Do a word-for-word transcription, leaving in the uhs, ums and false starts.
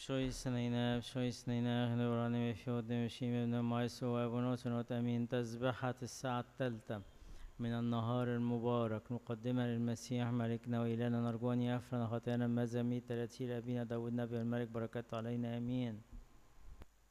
بشوي سنينا بشوي سنينا نوراني بفيود مشيم ابن مايسو وابنوت ونوت امين تسبحة الساعة الثالثة من النهار المبارك مقدمة للمسيح ملكنا وإلهنا نرجو أن يغفر لنا خطايانا مزامير تراتيل أبينا داود نبي الملك بركاته علينا آمين.